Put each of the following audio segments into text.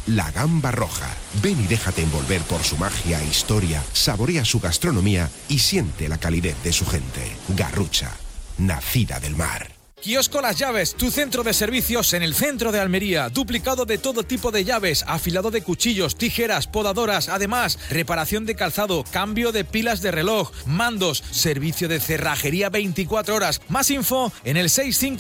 La Gamba Roja. Ven y déjate envolver por su magia, historia, saborea su gastronomía y siente la calidez de su gente. Garrucha, nacida del mar. Kiosco Las Llaves, tu centro de servicios en el centro de Almería. Duplicado de todo tipo de llaves, afilado de cuchillos, tijeras, podadoras. Además, reparación de calzado, cambio de pilas de reloj, mandos, servicio de cerrajería 24 horas. Más info en el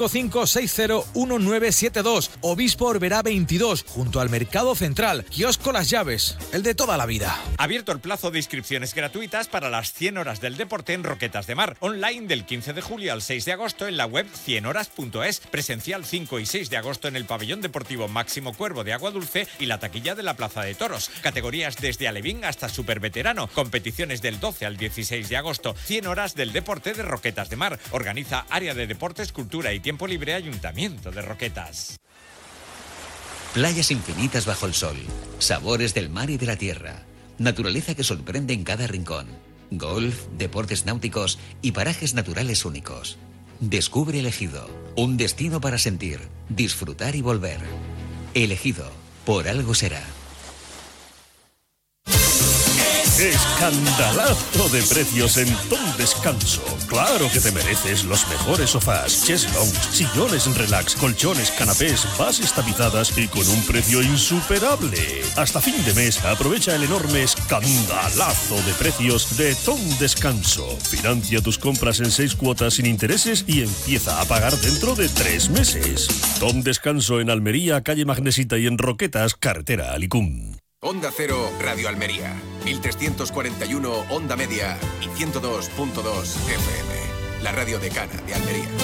655-601972. Obispo Orberá 22, junto al Mercado Central. Kiosco Las Llaves, el de toda la vida. Abierto el plazo de inscripciones gratuitas para las 100 horas del deporte en Roquetas de Mar. Online del 15 de julio al 6 de agosto en la web 100horas.es. Presencial 5 y 6 de agosto en el pabellón deportivo Máximo Cuervo de Agua Dulce y la taquilla de la Plaza de Toros. Categorías desde alevín hasta superveterano. Competiciones del 12 al 16 de agosto. 100 horas del deporte de Roquetas de Mar. Organiza Área de Deportes, Cultura y Tiempo Libre, Ayuntamiento de Roquetas. Playas infinitas bajo el sol. Sabores del mar y de la tierra. Naturaleza que sorprende en cada rincón. Golf, deportes náuticos y parajes naturales únicos. Descubre El Ejido, un destino para sentir, disfrutar y volver. El Ejido, por algo será. Escandalazo de precios en Ton Descanso. Claro que te mereces los mejores sofás, cheslons, sillones relax, colchones, canapés, bases tapizadas y con un precio insuperable. Hasta fin de mes aprovecha el enorme escandalazo de precios de Ton Descanso. Financia tus compras en 6 cuotas sin intereses y empieza a pagar dentro de 3 meses. Ton Descanso en Almería, calle Magnesita, y en Roquetas, carretera Alicum. Onda Cero, Radio Almería, 1341 Onda Media y 102.2 FM. La radio decana de Almería.